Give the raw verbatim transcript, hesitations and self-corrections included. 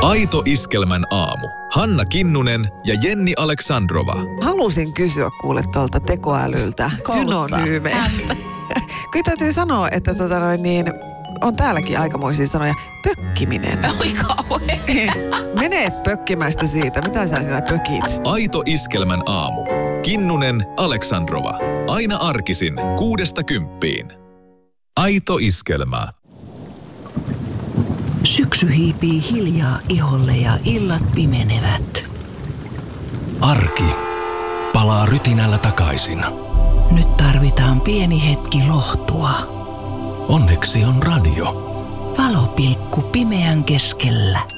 Aito Iskelmän aamu. Hanna Kinnunen ja Jenni Aleksandrova. Halusin kysyä kuule tuolta tekoälyltä synonyymeistä. Kyllä täytyy sanoa, että tota noin niin, on täälläkin aikamoisia sanoja. Pökkiminen. Oi kauhean. Mene pökkimästä siitä. Mitä sä sinä pökit? Aito Iskelmän aamu. Kinnunen, Aleksandrova. Aina arkisin kuudesta kymppiin. Aito Iskelmä. Syksy hiipii hiljaa iholle ja illat pimenevät. Arki palaa rytinällä takaisin. Nyt tarvitaan pieni hetki lohtua. Onneksi on radio. Valopilkku pimeän keskellä.